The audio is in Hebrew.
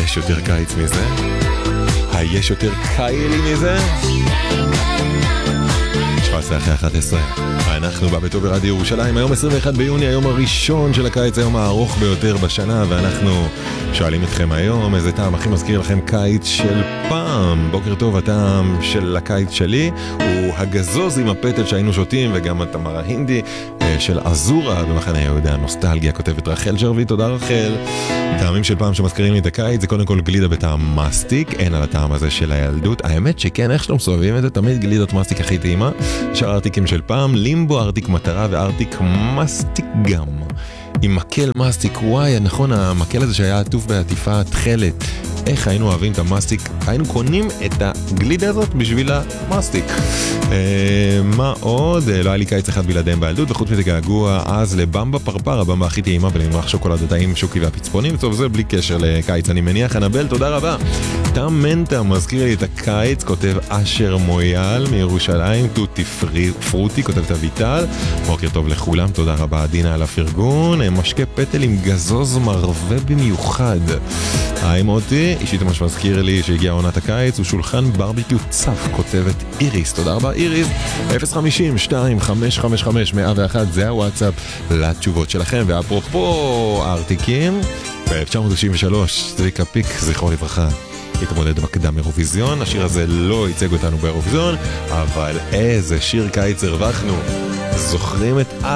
יש יותר קיץ מזה? היש יותר קיילי מזה? 17 אחרי 11. אנחנו בטוב ברדיו ירושלים, היום 21 ביוני, היום הראשון של הקיץ, היום הארוך ביותר בשנה, ואנחנו שואלים אתכם היום איזה טעם הכי מזכיר לכם קיץ של פעם. בוקר טוב, הטעם של הקיץ שלי הוא הגזוז עם הפטל שהיינו שותים, וגם התמר ההינדי של אזורה במחנה יהודה. נוסטלגיה, כותבת רחל שרביט, תודה רחל. טעמים של פעם שמזכירים לי את הקיץ זה קודם כל גלידה בטעם מסטיק, אין על הטעם הזה של הילדות. האמת שכן, איך שלא מסובבים את זה, תמיד גלידת מסטיק הכי טעימה. שאר ארטיקים של פעם, לימבו, ארטיק מטרה וארטיק מסטיק גם. עם מקל מסטיק, וואי, נכון, המקל הזה שהיה עטוף בעטיפה תכלת. איך היינו אוהבים את המסטיק, היינו קונים את הגלידה הזאת בשביל המסטיק. מה עוד? לא היה לי קיץ אחד בלעדיהם בילדות, וחוץ מזה געגוע אז לבמבה פרפר, הבמבה הכי טעימה ולמרח שוקולד הטעים, שוקי והפצפונים, טוב, זה בלי קשר לקיץ, אני מניח. אנבל, תודה רבה. טעם מנטה מזכיר לי את הקיץ, כותב אשר מויאל מירושלים. טוטי פרוטי, כותבת אביטל. בוקר טוב לכולם, תודה רבה דינה על הפרגון. משקה פטל עם גזוז מרווה במיוחד. היי מוטי, אישית מה שמזכיר לי שהגיע עונת הקיץ הוא שולחן ברביקיו צף, כותבת איריס. תודה רבה איריס. 050-2555-101, זה הוואטסאפ לתשובות שלכם. ואפרופו ארטיקים, ב-1993 צביקה פיק, זכרו לברכה, התמודד בקדם אירוויזיון. השיר הזה לא ייצג אותנו באירוויזיון, אבל איזה שיר קיץ הרווחנו. זוכרים את